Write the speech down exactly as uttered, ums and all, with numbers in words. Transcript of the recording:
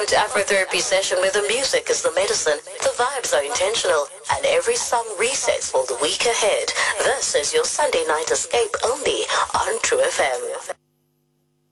to Afrotherapy Session, where the music is the medicine, the vibes are intentional, and every song resets for the week ahead. This is your Sunday night escape only on True F M.